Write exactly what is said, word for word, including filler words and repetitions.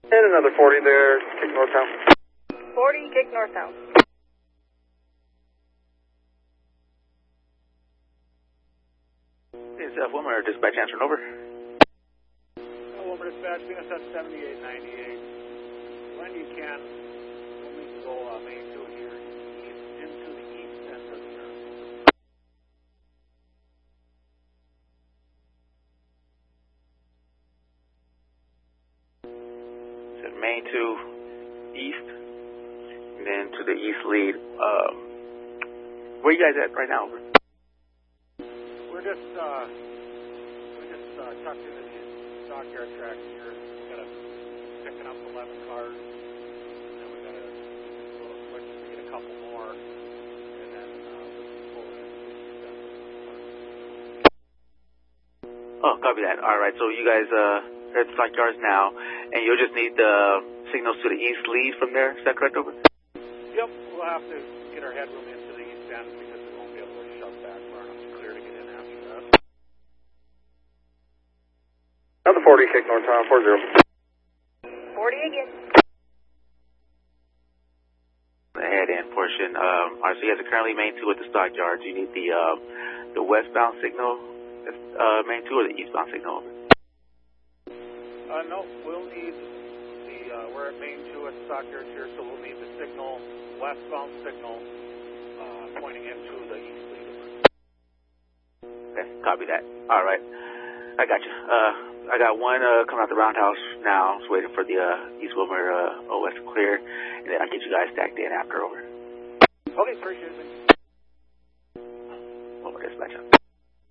And another forty there, kick northbound. forty, kick northbound. Is uh, Wilmer dispatch answering over? Uh, Wilmer dispatch, Venus at seventy-eight ninety-eight. When you can, we'll need to go uh, main two here, east, into the east end of the turn. Said main two east, and then to the east lead. Um, where you guys at right now? Over? We're just, uh, we're just uh, tucked into the stockyard tracks here. We got a picking up eleven cars, and then we got a little switch to get a couple more, and then uh, we'll pull in. Oh, copy that. All right, so you guys uh, are at the stockyards now, and you'll just need the signals to the east lead from there. Is that correct, over? Yep, we'll have to get our headroom into the east end because we won't be able to shut back far enough to clear to get in after that. Another forty, kick northbound, four zero. forty again. The head-in portion. Um, all right, so you guys are currently main two at the stockyards. You need the uh, the westbound signal, uh, main two, or the eastbound signal? Uh, no, we'll need the, uh, we're at main two at the stockyards here, so we'll need the signal, westbound signal, uh, pointing into the east lead. Okay, copy that. All right, I got you. Uh, I got one uh, coming out the roundhouse now. Just waiting for the uh, East Wilmer uh, O S to clear, and then I'll get you guys stacked in after. Over. Okay, appreciate it. Wilmer dispatch.